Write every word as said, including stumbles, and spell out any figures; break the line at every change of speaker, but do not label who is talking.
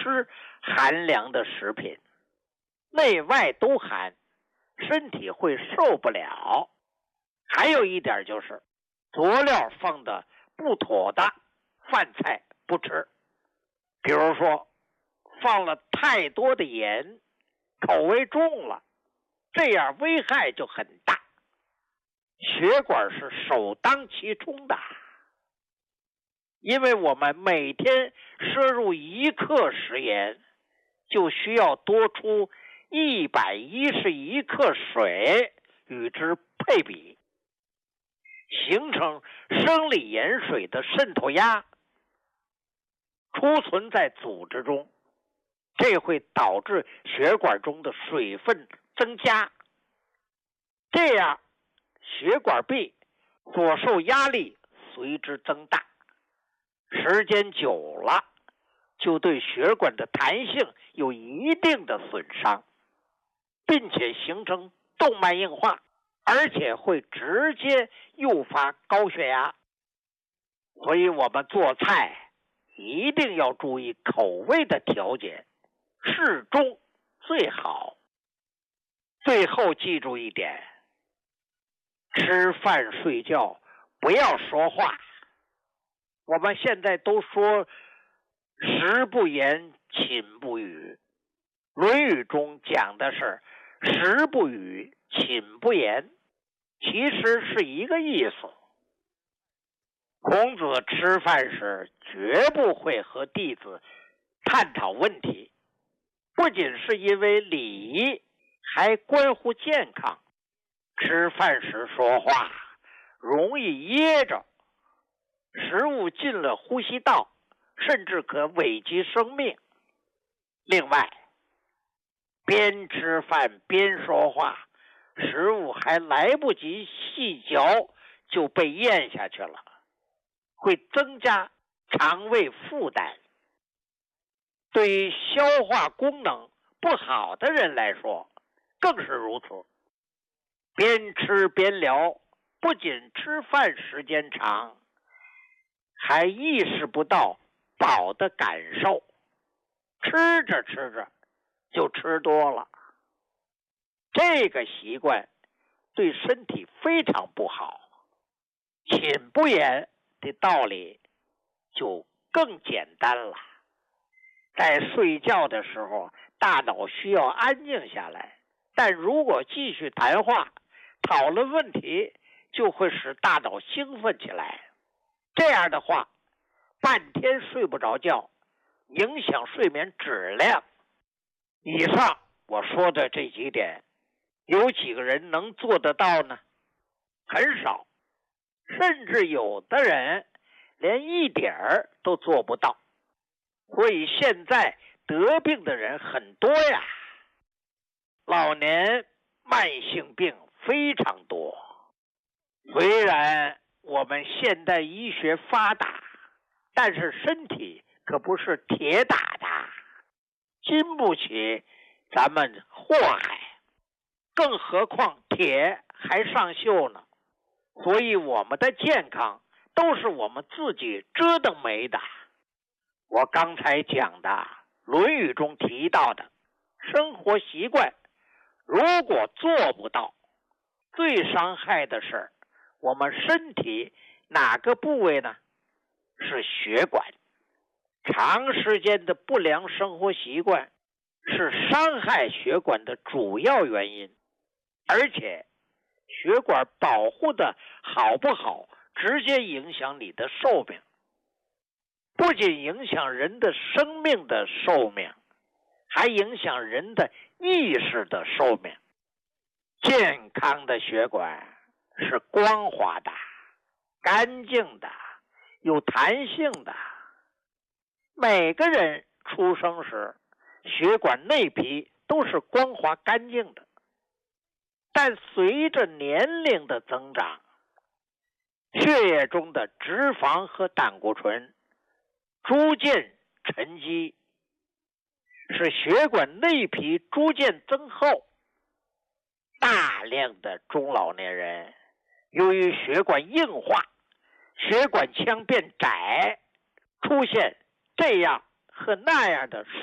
吃寒凉的食品，内外都寒，身体会受不了。还有一点就是，佐料放的不妥的饭菜不吃，比如说放了太多的盐，口味重了，这样危害就很大，血管是首当其冲的。因为我们每天摄入一克食盐，就需要多出一百一十一克水与之配比，形成生理盐水的渗透压，储存在组织中，这会导致血管中的水分增加，这样血管壁所受压力随之增大，时间久了就对血管的弹性有一定的损伤，并且形成动脉硬化，而且会直接诱发高血压。所以我们做菜一定要注意口味的调节，适中最好。最后记住一点，吃饭睡觉不要说话。我们现在都说食不言，寝不语，《论语》中讲的是食不语，寝不言，其实是一个意思。孔子吃饭时绝不会和弟子探讨问题，不仅是因为礼仪，还关乎健康。吃饭时说话容易噎着，食物进了呼吸道，甚至可危及生命。另外，边吃饭边说话，食物还来不及细嚼就被咽下去了，会增加肠胃负担。对于消化功能不好的人来说更是如此。边吃边聊，不仅吃饭时间长，还意识不到饱的感受，吃着吃着就吃多了。这个习惯对身体非常不好。寝不言的道理就更简单了。在睡觉的时候，大脑需要安静下来，但如果继续谈话讨论问题，就会使大脑兴奋起来，这样的话半天睡不着觉，影响睡眠质量。以上我说的这几点，有几个人能做得到呢？很少，甚至有的人连一点儿都做不到。所以现在得病的人很多呀，老年慢性病非常多。虽然我们现代医学发达，但是身体可不是铁打的，经不起咱们祸害，更何况铁还上锈呢。所以我们的健康都是我们自己折腾没的。我刚才讲的《论语》中提到的生活习惯，如果做不到，最伤害的是我们身体哪个部位呢？是血管。长时间的不良生活习惯是伤害血管的主要原因，而且血管保护的好不好，直接影响你的寿命。不仅影响人的生命的寿命，还影响人的意识的寿命。健康的血管是光滑的、干净的、有弹性的。每个人出生时，血管内皮都是光滑干净的，但随着年龄的增长，血液中的脂肪和胆固醇逐渐沉积，使血管内皮逐渐增厚。大量的中老年人由于血管硬化，血管腔变窄，出现这样和那样的